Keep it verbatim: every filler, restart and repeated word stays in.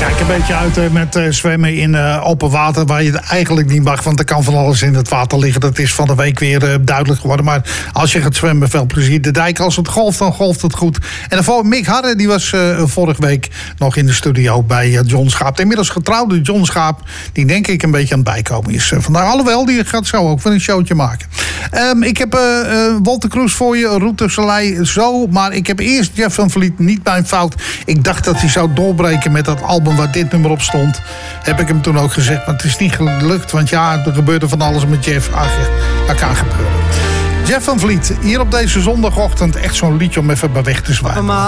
Kijk een beetje uit uh, met uh, zwemmen in uh, open water waar je het eigenlijk niet mag, want er kan van alles in het water liggen. Dat is van de week weer uh, duidelijk geworden. Maar als je gaat zwemmen, veel plezier. De dijk, als het golft, dan golft het goed. En daarvoor Mick Harre, die was uh, vorige week nog in de studio bij uh, John Schaap. De inmiddels getrouwde John Schaap, die denk ik een beetje aan het bijkomen is. Uh, vandaag, alhoewel, die gaat zo ook weer een showtje maken. Um, ik heb uh, uh, Walter Kroes voor je, Route Soleil zo. Maar ik heb eerst Jeff van Vliet, niet mijn fout. Ik dacht dat hij zou doorbreken met dat album waar dit nummer op stond. Heb ik hem toen ook gezegd, maar het is niet gelukt. Want ja, er gebeurde van alles met Jeff. Ach, dat kan gebeuren. Jeff van Vliet, hier op deze zondagochtend echt zo'n liedje om even bij weg te zwaaien.